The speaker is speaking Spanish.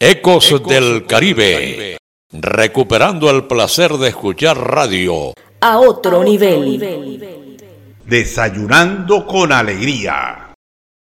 Ecos del Caribe, recuperando el placer de escuchar radio a otro nivel. Desayunando con alegría.